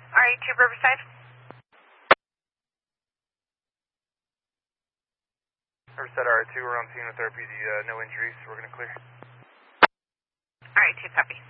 RA2 Riverside. Riverside RA2, we're on scene with RPD, no injuries, we're going to clear. RA2, copy.